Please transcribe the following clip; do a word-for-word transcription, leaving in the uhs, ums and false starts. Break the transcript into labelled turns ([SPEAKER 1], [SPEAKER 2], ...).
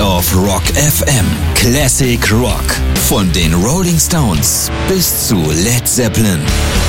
[SPEAKER 1] of Rock F M. Classic Rock. Von den Rolling Stones bis zu Led Zeppelin.